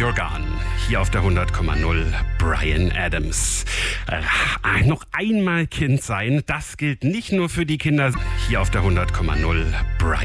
You're Gone. Hier auf der 100,0 Bryan Adams. Noch einmal Kind sein, das gilt nicht nur für die Kinder. Hier auf der 100,0 Bryan